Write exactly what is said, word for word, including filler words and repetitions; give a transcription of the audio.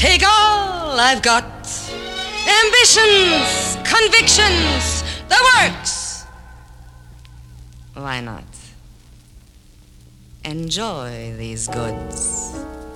Take all I've got. Ambitions, convictions, the works. Why not? Enjoy these goods.